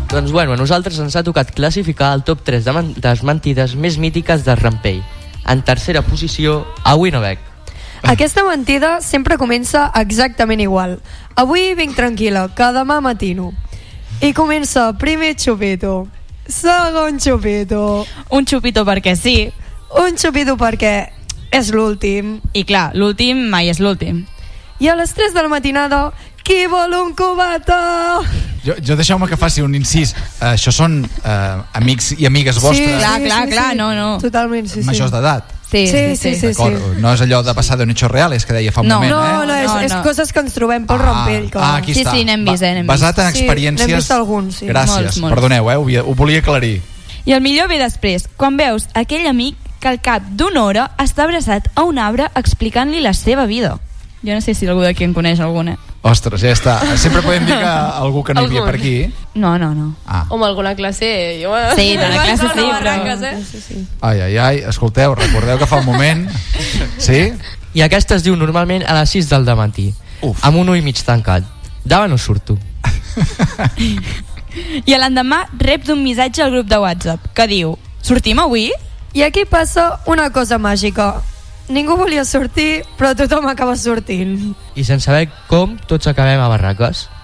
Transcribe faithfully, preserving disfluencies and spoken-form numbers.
Doncs bueno, a nosaltres ens ha tocat classificar el top tres de, man- de les mentides més mítiques de Rampell. En tercera posició, avui no bec. Aquesta mentida sempre comença exactament igual. Avui vinc tranquil·la, que demà matino. I comença primer xupito, segon xupito, Un xupito perquè sí. un xupito perquè és l'últim. I clar, l'últim mai és l'últim. I a les tres de la matinada, qui vol un cubata? Jo, jo deixeu-me que faci un incís. Uh, això són uh, amics i amigues vostres, clar, clar, clar, no, no. Totalment, sí, sí. majors d'edat. Sí, Sí, sí, sí. D'acord? No és allò de passar de hechos reales que deia fa un No. moment, No, eh? no, és, No, és no. coses que ens trobem pel Ah, Rampell. Que... ah, aquí Sí, està. sí, n'hem vist, eh, n'hem Basat en vist. Sí, experiències... n'hem vist alguns, sí. Gràcies, Molts, molts. perdoneu, eh? Ho, havia- ho volia aclarir. I el millor ve després, quan veus aquell amic que al cap d'una hora està abraçat a un arbre explicant-li la seva vida. Jo no sé si algú d'aquí en coneix alguna. Ostres, ja està. Sempre podem dir que algú que no hi havia per aquí... No, no, no. Ah. Home, alguna classe... Jo... Sí, de la classe sí, no, però- arranques, eh? Sí, sí. Ai, ai, ai, escolteu, recordeu que fa un moment... Sí? I aquesta es diu normalment a les sis del dematí, Uf. amb un ull mig tancat. D'ava no surto. I l'endemà rep d'un missatge al grup de WhatsApp que diu: sortim avui? I aquí passa una cosa màgica. Ningú volia sortir, però tothom acaba sortint. I sense saber com, tots acabem a barraques.